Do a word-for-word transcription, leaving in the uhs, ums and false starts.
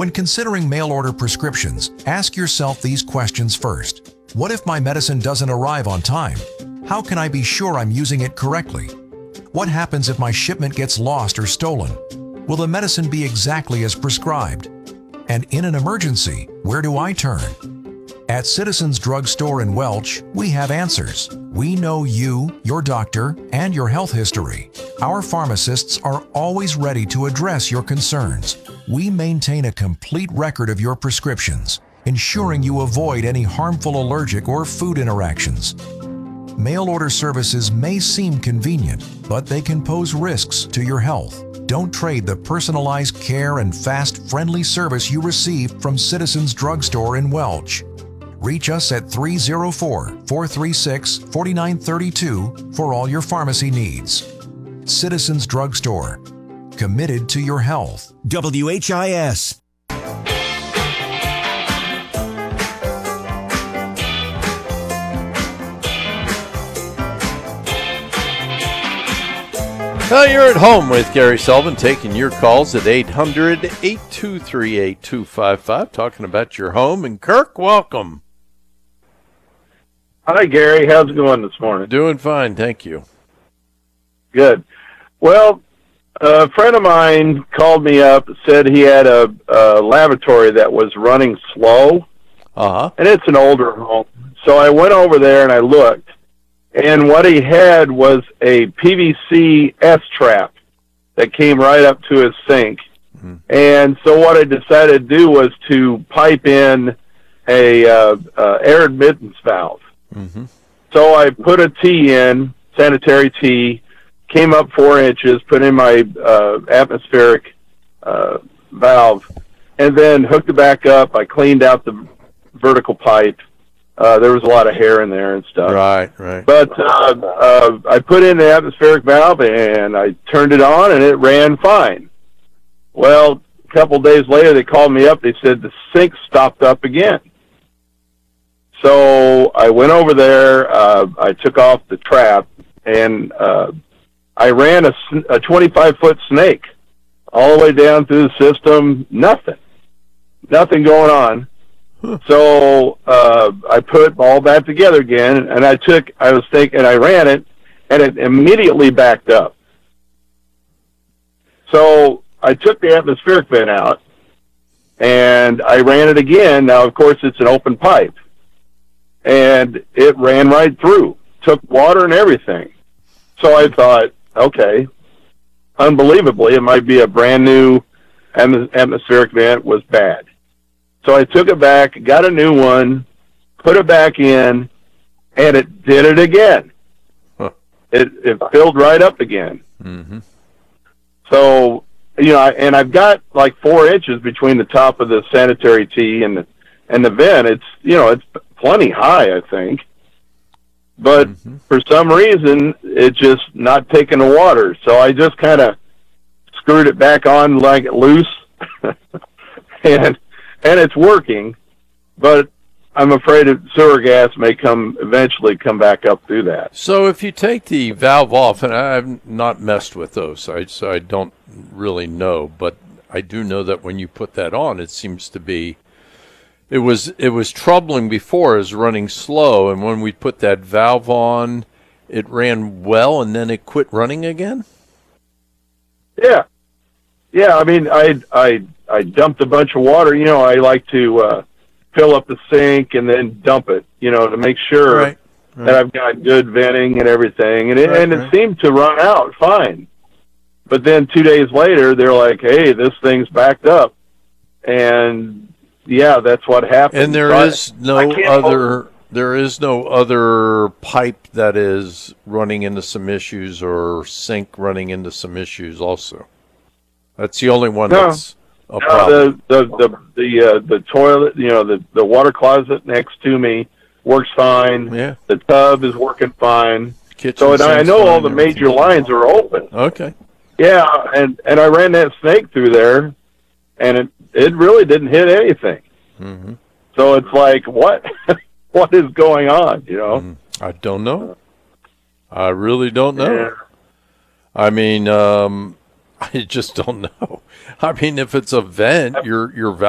When considering mail-order prescriptions, ask yourself these questions first. What if my medicine doesn't arrive on time? How can I be sure I'm using it correctly? What happens if my shipment gets lost or stolen? Will the medicine be exactly as prescribed? And in an emergency, where do I turn? At Citizens Drug Store in Welch, we have answers. We know you, your doctor, and your health history. Our pharmacists are always ready to address your concerns. We maintain a complete record of your prescriptions, ensuring you avoid any harmful allergic or food interactions. Mail order services may seem convenient, but they can pose risks to your health. Don't trade the personalized care and fast, friendly service you receive from Citizens Drug Store in Welch. Reach us at three oh four, four three six, four nine three two for all your pharmacy needs. Citizens Drug Store. Committed to your health. W H I S. Well, you're at home with Gary Sullivan, taking your calls at eight hundred, eight two three, eight two five five, talking about your home. And Kirk, welcome. Hi, Gary. How's it going this morning? Doing fine, thank you. Good. Well, a friend of mine called me up, said he had a, a lavatory that was running slow, Uh-huh. and it's an older home. So I went over there and I looked, and what he had was a P V C S-trap that came right up to his sink. Mm-hmm. And so what I decided to do was to pipe in a uh, uh, air admittance valve. Mm-hmm. So I put a T in, sanitary T, came up four inches, put in my uh, atmospheric uh, valve, and then hooked it back up. I cleaned out the vertical pipe. Uh, there was a lot of hair in there and stuff. Right, right. But uh, uh, I put in the atmospheric valve, and I turned it on, and it ran fine. Well, a couple of days later, they called me up. They said the sink stopped up again. So I went over there. Uh, I took off the trap, and uh, I ran a, a twenty-five foot snake all the way down through the system. Nothing. Nothing going on. Huh. So uh, I put all that together again, and I took, I was thinking, I ran it, and it immediately backed up. So I took the atmospheric vent out, and I ran it again. Now, of course, it's an open pipe. And it ran right through, took water and everything. So I thought, okay, unbelievably, it might be a brand new atmospheric vent was bad. So I took it back, got a new one, put it back in, and it did it again. Huh. It it filled right up again. Mm-hmm. So, you know, and I've got like four inches between the top of the sanitary T and the, and the vent. It's, you know, it's plenty high, I think. But mm-hmm. for some reason, it's just not taking the water. So I just kind of screwed it back on like loose. and and it's working. But I'm afraid that sewer gas may come eventually come back up through that. So if you take the valve off, and I've not messed with those, so I, so I don't really know, but I do know that when you put that on, it seems to be It was it was troubling before, as running slow, and when we put that valve on, it ran well, and then it quit running again? Yeah. Yeah, I mean, I I I dumped a bunch of water. You know, I like to uh, fill up the sink and then dump it, you know, to make sure right, right. that I've got good venting and everything. And it, right, and it right. seemed to run out fine. But then two days later, they're like, hey, this thing's backed up. And yeah, that's what happened. And there so is I, no I other hold... there is no other pipe that is running into some issues or sink running into some issues also. That's the only one no, that's a no, problem. The the the the, uh, the toilet, you know, the the water closet next to me works fine. Yeah. The tub is working fine. Kitchen so and I know fine, all the major lines are open. Okay. Yeah, and and I ran that snake through there, and it it really didn't hit anything. Mm-hmm. So it's like, what what is going on? You know, mm, I don't know. I really don't know. Yeah. I mean, um, I just don't know. I mean, if it's a vent, your your